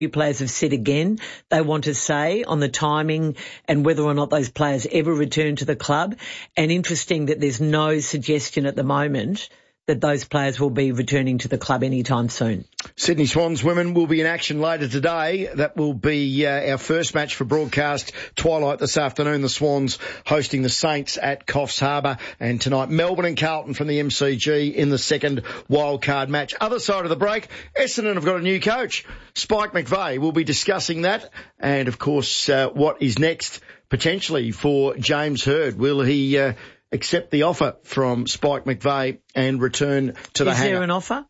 players have said again they want to say on the timing and whether or not those players ever return to the club. And interesting that there's no suggestion at the moment that those players will be returning to the club anytime soon. Sydney Swans women will be in action later today. That will be our first match for broadcast twilight this afternoon. The Swans hosting the Saints at Coffs Harbour, and tonight Melbourne and Carlton from the MCG in the second wildcard match. Other side of the break, Essendon have got a new coach. Spike McVeigh will be discussing that, and of course what is next potentially for James Hird. Will he accept the offer from Spike McVeigh and return to the hangar? Is there an offer?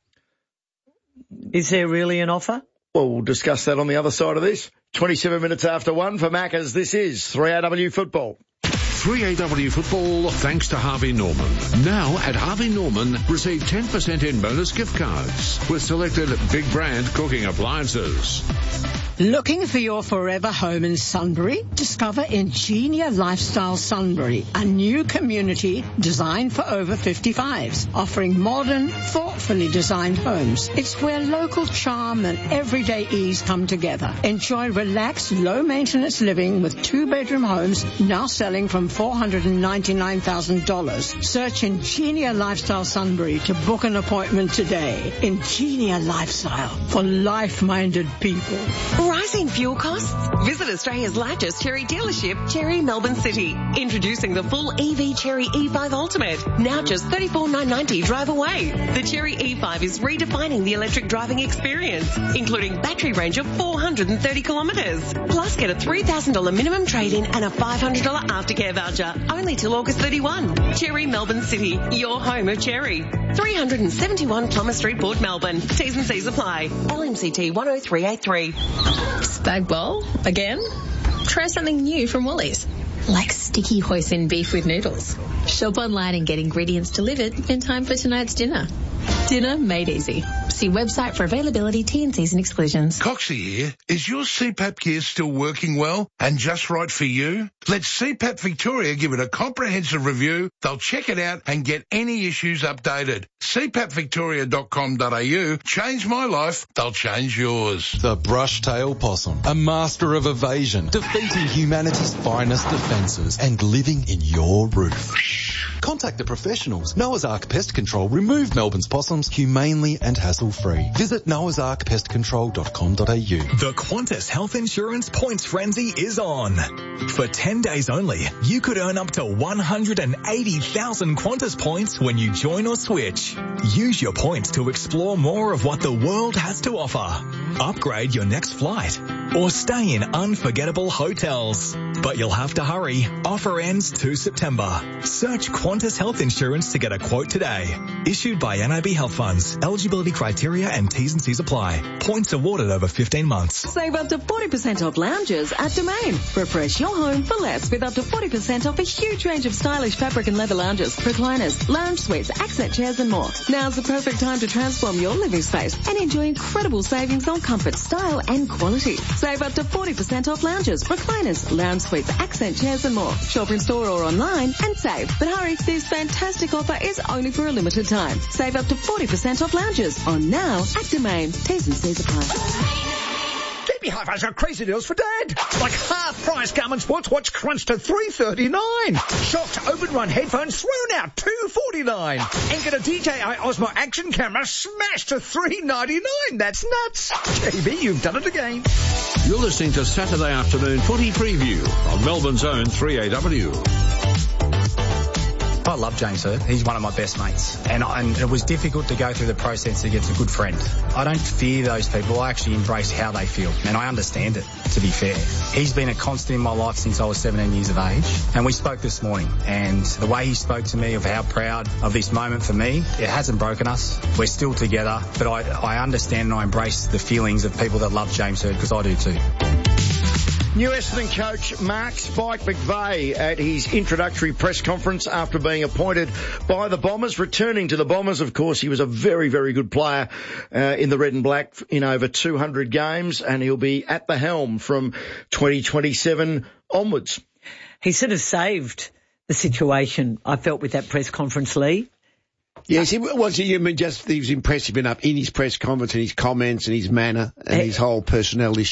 Is there really an offer? Well, we'll discuss that on the other side of this. 27 minutes after 1 for Maccas. This is 3AW Football. 3AW Football, thanks to Harvey Norman. Now at Harvey Norman, receive 10% in bonus gift cards with selected big brand cooking appliances. Looking for your forever home in Sunbury? Discover Ingenia Lifestyle Sunbury, a new community designed for over 55s, offering modern, thoughtfully designed homes. It's where local charm and everyday ease come together. Enjoy relaxed, low-maintenance living with 2-bedroom homes now selling from $499,000. Search Ingenia Lifestyle Sunbury to book an appointment today. Ingenia Lifestyle for life-minded people. Rising fuel costs? Visit Australia's largest Cherry dealership, Cherry Melbourne City. Introducing the full EV Cherry E5 Ultimate. Now just $34,990 drive away. The Cherry E5 is redefining the electric driving experience, including battery range of 430 kilometres. Plus get a $3,000 minimum trade-in and a $500 aftercare voucher, only till August 31. Cherry Melbourne City, your home of Cherry. 371 Plummer Street, Port Melbourne. T's and C's apply. LMCT 10383. Spag bowl? Again? Try something new from Woolies, like sticky hoisin beef with noodles. Shop online and get ingredients delivered in time for tonight's dinner. Dinner made easy. See website for availability, T&Cs and exclusions. Coxie here. Is your CPAP gear still working well and just right for you? Let CPAP Victoria give it a comprehensive review. They'll check it out and get any issues updated. CPAPvictoria.com.au. Change my life. They'll change yours. The brush-tailed possum, a master of evasion, defeating humanity's finest defences and living in your roof. Contact the professionals. Noah's Ark Pest Control remove Melbourne's possums humanely and hassle-free. Visit noahsarkpestcontrol.com.au. The Qantas Health Insurance Points Frenzy is on. For 10 days only, you could earn up to 180,000 Qantas points when you join or switch. Use your points to explore more of what the world has to offer. Upgrade your next flight or stay in unforgettable hotels. But you'll have to hurry. Offer ends 2 September. Search Qantas Health Insurance to get a quote today. Issued by NIB Health Funds. Eligibility criteria and T's and C's apply. Points awarded over 15 months. Save up to 40% off lounges at Domain. Refresh your home for less with up to 40% off a huge range of stylish fabric and leather lounges, recliners, lounge suites, accent chairs and more. Now's the perfect time to transform your living space and enjoy incredible savings on comfort, style and quality. Save up to 40% off lounges, recliners, lounge suites, accent chairs and more. Shop in store or online and save. But hurry, this fantastic offer is only for a limited time. Save up to 40% off lounges on now at Domain. T's and C's apply. JB Hi-Fi's got crazy deals for Dad. Like half-price Garmin Sports Watch crunched to $339. Shocked open-run headphones thrown out $249. And get a DJI Osmo Action camera smashed to $399. That's nuts. JB, you've done it again. You're listening to Saturday Afternoon Footy Preview on Melbourne's own 3AW. I love James Hird. He's one of my best mates. And it was difficult to go through the process to get a good friend. I don't fear those people. I actually embrace how they feel. And I understand it, to be fair. He's been a constant in my life since I was 17 years of age. And we spoke this morning. And the way he spoke to me of how proud of this moment for me, it hasn't broken us. We're still together. But I understand and I embrace the feelings of people that love James Hird, because I do too. New Essendon coach Mark Spike McVeigh at his introductory press conference after being appointed by the Bombers. Returning to the Bombers, of course, he was a very, very good player in the red and black in over 200 games, and he'll be at the helm from 2027 onwards. He sort of saved the situation, I felt, with that press conference, Lee. Yes, he was impressive enough in his press conference and his comments and his manner and his whole personality.